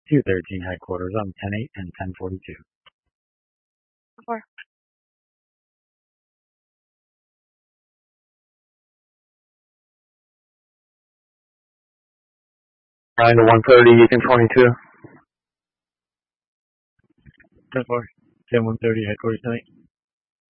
213 headquarters on 10-8 and 1042. 4. 9 to 130, using 22. 10-4, 10-130 headquarters 10-8.